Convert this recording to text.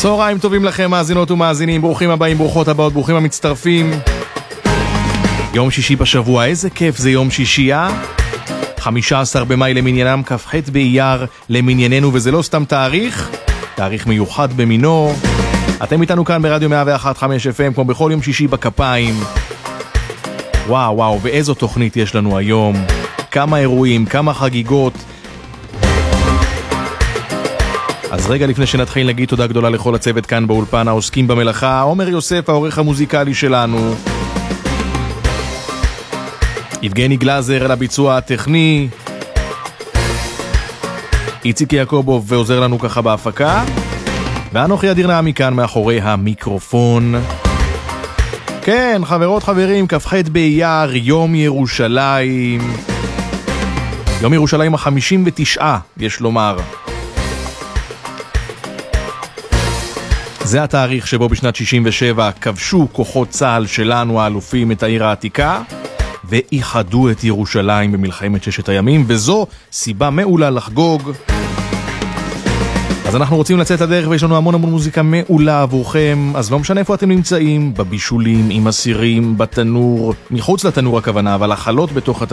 צהריים טובים לכם מאזינות ומאזינים, ברוכים הבאים, ברוכות הבאות, ברוכים המצטרפים. יום שישי בשבוע, איזה כיף זה יום שישייה. 15 במאי למניינם, כ"ח באייר למנייננו, וזה לא סתם תאריך מיוחד במינו. אתם איתנו כאן ברדיו 101.5 FM, כמו בכל יום שישי בכפיים. וואו, ואיזו תוכנית יש לנו היום. כמה אירועים, כמה חגיגות. אז רגע לפני שנתחיל נגיד תודה גדולה לכל הצוות כאן באולפן, העוסקים במלאכה, עומר יוסף, העורך המוזיקלי שלנו, יבגני גלזר על הביצוע הטכני, איציק יעקובוב ועוזר לנו ככה בהפקה, ואנוכי אדיר נעמי כאן מאחורי המיקרופון. כן, חברות חברים, כ"ח באייר, יום ירושלים. יום ירושלים ה-59, יש לומר. זה התאריך שבו בשנת 67 כבשו כוחות צה"ל שלנו האלופים את העיר העתיקה ואיחדו את ירושלים במלחמת ששת הימים, וזו סיבה מעולה לחגוג. אז אנחנו רוצים לצאת לדרך ויש לנו המון מוזיקה מעולה עבורכם, אז לא משנה איפה אתם נמצאים, בבישולים, עם הסירים, בתנור, מחוץ לתנור הכוונה, אבל החלות בתוך התנור.